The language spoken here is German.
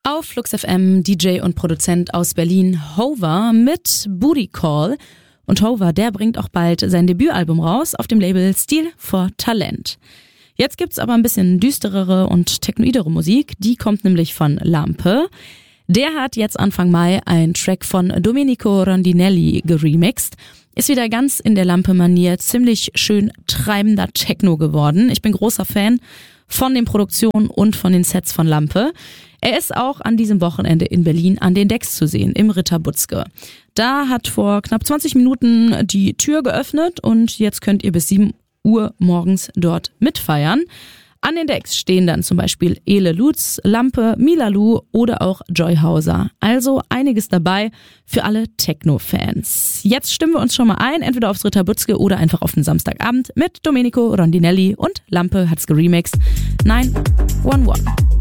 Auf Flux FM DJ und Produzent aus Berlin Hover mit Booty Call. Und Hover, der bringt auch bald sein Debütalbum raus auf dem Label Stil for Talent. Jetzt gibt's aber ein bisschen düsterere und technoidere Musik. Die kommt nämlich von Lampe. Der hat jetzt Anfang Mai einen Track von Domenico Rondinelli geremixed. Ist wieder ganz in der Lampe-Manier, ziemlich schön treibender Techno geworden. Ich bin großer Fan von den Produktionen und von den Sets von Lampe. Er ist auch an diesem Wochenende in Berlin an den Decks zu sehen, im Ritter Butzke. Da hat vor knapp 20 Minuten die Tür geöffnet und jetzt könnt ihr bis 7 Uhr morgens dort mitfeiern. An den Decks stehen dann zum Beispiel Ele Lutz, Lampe, Milalu oder auch Joy Hauser. Also einiges dabei für alle Techno-Fans. Jetzt stimmen wir uns schon mal ein, entweder aufs Ritter Butzke oder einfach auf den Samstagabend mit Domenico Rondinelli und Lampe hat's geremixed 911.